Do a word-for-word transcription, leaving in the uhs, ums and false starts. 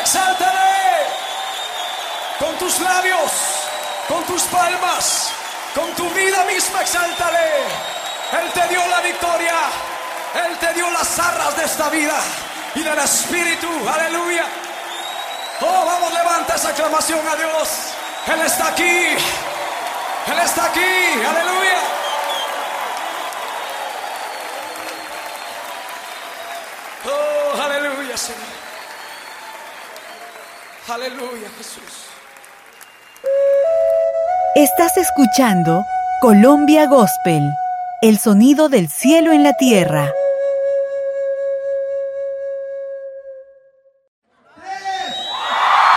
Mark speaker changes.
Speaker 1: Exáltale con tus labios, con tus palmas, con tu vida misma. Exáltale. Él te dio la victoria. Él te dio las arras de esta vida y del Espíritu. Aleluya. Oh, vamos, levanta esa aclamación a Dios. Él está aquí. Él está aquí. Aleluya. Oh, aleluya, Señor. Aleluya, Jesús.
Speaker 2: Estás escuchando Colombia Gospel, el sonido del cielo en la tierra.